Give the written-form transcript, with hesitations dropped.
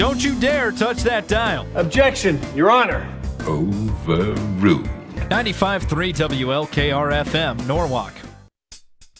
Don't you dare touch that dial. Objection, Your Honor. Overruled. 95.3 WLKR-FM, Norwalk.